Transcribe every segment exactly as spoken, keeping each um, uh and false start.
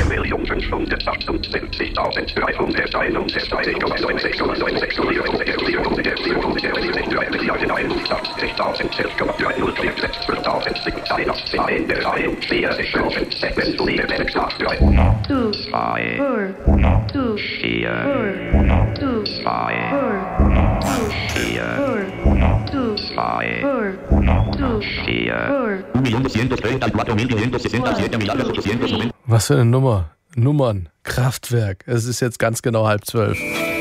Was für eine Nummer? Nummern, Kraftwerk. Es ist jetzt ganz genau halb zwölf.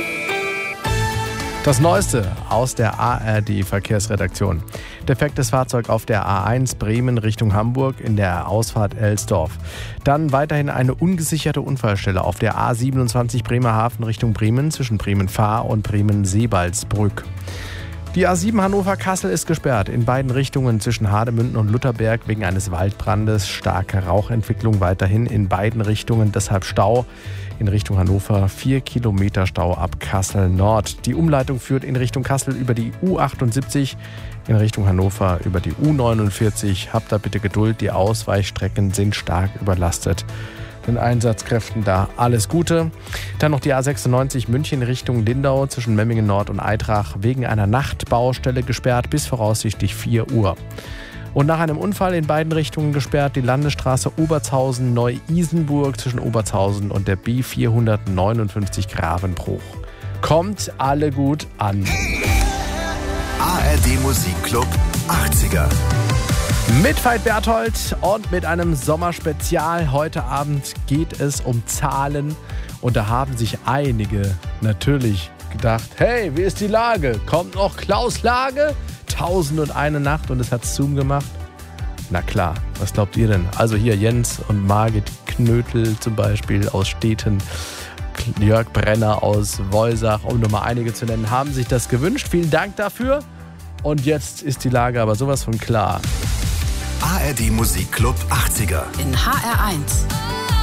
Das Neueste aus der A R D-Verkehrsredaktion. Defektes Fahrzeug auf der A eins Bremen Richtung Hamburg in der Ausfahrt Elsdorf. Dann weiterhin eine ungesicherte Unfallstelle auf der A siebenundzwanzig Bremerhaven Richtung Bremen zwischen Bremen-Fahr und Bremen-Seebaldsbrück. Die A sieben Hannover-Kassel ist gesperrt in beiden Richtungen zwischen Hardemünden und Lutherberg wegen eines Waldbrandes. Starke Rauchentwicklung weiterhin in beiden Richtungen, deshalb Stau. In Richtung Hannover vier Kilometer Stau ab Kassel Nord. Die Umleitung führt in Richtung Kassel über die U achtundsiebzig, in Richtung Hannover über die U neunundvierzig. Habt da bitte Geduld, die Ausweichstrecken sind stark überlastet. Den Einsatzkräften da alles Gute. Dann noch die A sechsundneunzig München Richtung Lindau zwischen Memmingen Nord und Eitrach wegen einer Nachtbaustelle gesperrt bis voraussichtlich vier Uhr. Und nach einem Unfall in beiden Richtungen gesperrt die Landesstraße Obertshausen-Neu-Isenburg zwischen Obertshausen und der B vierhundertneunundfünfzig Gravenbruch. Kommt alle gut an. A R D Musikclub achtziger. Mit Veit Berthold und mit einem Sommerspezial. Heute Abend geht es um Zahlen und da haben sich einige natürlich gedacht, hey, wie ist die Lage? Kommt noch Klaus Lage? Tausend und eine Nacht und es hat Zoom gemacht? Na klar, was glaubt ihr denn? Also hier Jens und Margit Knötel zum Beispiel aus Stethen, Jörg Brenner aus Wolsach, um nur mal einige zu nennen, haben sich das gewünscht. Vielen Dank dafür. Und jetzt ist die Lage aber sowas von klar. A R D Musikclub achtziger. In H R eins.